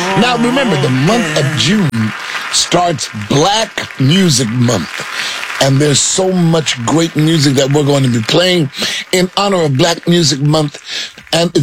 Now, remember, the month of June starts Black Music Month. And there's so much great music that we're going to be playing in honor of Black Music Month. And